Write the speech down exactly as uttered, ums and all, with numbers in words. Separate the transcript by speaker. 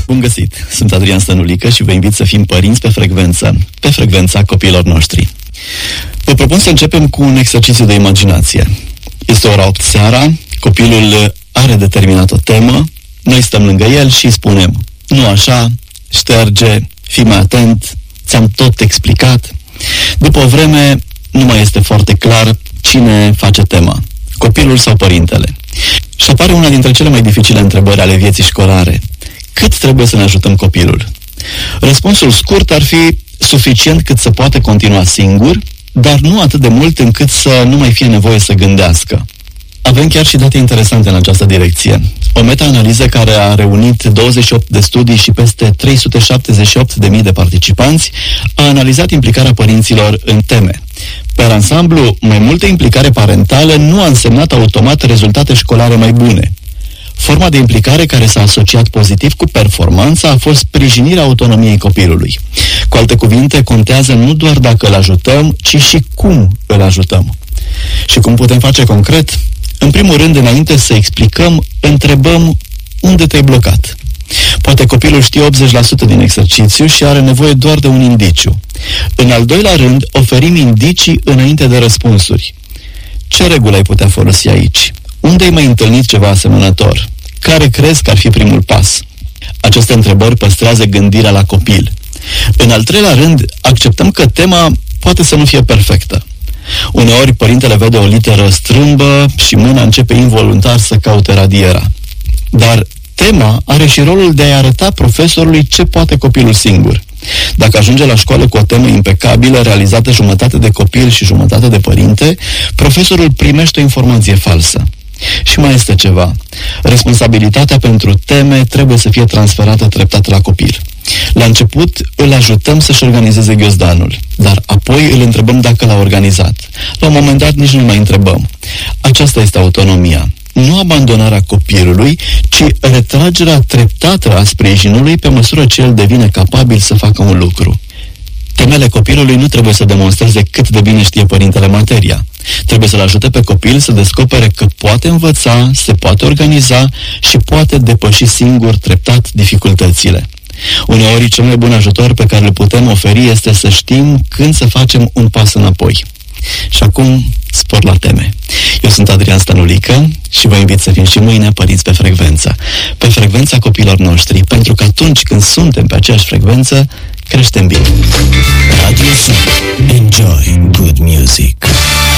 Speaker 1: Bun găsit! Sunt Adrian Stănulică și vă invit să fim părinți pe frecvență, pe frecvența copiilor noștri. Vă propun să începem cu un exercițiu de imaginație. Este ora opt seara, copilul are determinat o temă, noi stăm lângă el și îi spunem: nu așa, șterge, fii mai atent, ți-am tot explicat. După o vreme, nu mai este foarte clar cine face tema, copilul sau părintele. Și apare una dintre cele mai dificile întrebări ale vieții școlare: cât trebuie să ne ajutăm copilul? Răspunsul scurt ar fi: suficient cât să poată continua singur, dar nu atât de mult încât să nu mai fie nevoie să gândească. Avem chiar și date interesante în această direcție. O meta-analiză care a reunit douăzeci și opt de studii și peste trei sute șaptezeci și opt de mii de participanți a analizat implicarea părinților în teme. Per ansamblu, mai multă implicare parentală nu a însemnat automat rezultate școlare mai bune. Forma de implicare care s-a asociat pozitiv cu performanța a fost sprijinirea autonomiei copilului. Cu alte cuvinte, contează nu doar dacă îl ajutăm, ci și cum îl ajutăm. Și cum putem face concret? În primul rând, înainte să explicăm, întrebăm: unde te-ai blocat? Poate copilul știe optzeci la sută din exercițiu și are nevoie doar de un indiciu. În al doilea rând, oferim indicii înainte de răspunsuri. Ce regulă ai putea folosi aici? Unde ai mai întâlnit ceva asemănător? Care crezi că ar fi primul pas? Aceste întrebări păstrează gândirea la copil. În al treilea rând, acceptăm că tema poate să nu fie perfectă. Uneori, părintele vede o literă strâmbă și mâna începe involuntar să caute radiera. Dar tema are și rolul de a arăta profesorului ce poate copilul singur. Dacă ajunge la școală cu o temă impecabilă, realizată jumătate de copil și jumătate de părinte, profesorul primește o informație falsă. Și mai este ceva. Responsabilitatea pentru teme trebuie să fie transferată treptat la copil. La început îl ajutăm să-și organizeze ghiozdanul, dar apoi îl întrebăm dacă l-a organizat. La un moment dat nici nu mai întrebăm. Aceasta este autonomia. Nu abandonarea copilului, ci retragerea treptată a sprijinului pe măsură ce el devine capabil să facă un lucru. Temele copilului nu trebuie să demonstreze cât de bine știe părintele materia. Trebuie să-l ajute pe copil să descopere că poate învăța, se poate organiza și poate depăși singur treptat dificultățile. Uneori, cel mai bun ajutor pe care îl putem oferi este să știm când să facem un pas înapoi. Și acum, spor la teme. Eu sunt Adrian Stănulică și vă invit să fim și mâine părinți pe frecvență. Pe frecvența copiilor noștri, pentru că atunci când suntem pe aceeași frecvență, creștem bine.
Speaker 2: Radio Sun. Enjoy good music.